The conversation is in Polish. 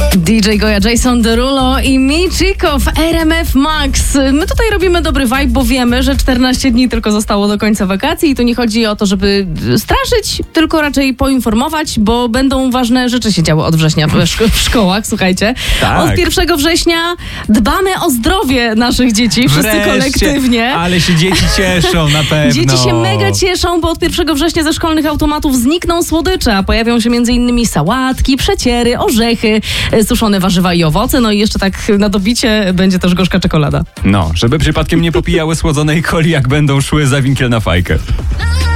DJ Goja, Jason Derulo i Michiko w RMF Max. My tutaj robimy dobry vibe, bo wiemy, że 14 dni tylko zostało do końca wakacji i tu nie chodzi o to, żeby straszyć, tylko raczej poinformować, bo będą ważne rzeczy się działy od września w szkołach, słuchajcie. Tak. Od 1 września dbamy o zdrowie naszych dzieci, wszyscy Wreszcie, kolektywnie. ale się dzieci cieszą na pewno. Dzieci się mega cieszą, bo od 1 września ze szkolnych automatów znikną słodycze, a pojawią się m.in. sałatki, przeciery, orzechy, suszone warzywa i owoce, no i jeszcze tak na dobicie będzie też gorzka czekolada. No, żeby przypadkiem nie popijały słodzonej coli, jak będą szły za winkiel na fajkę.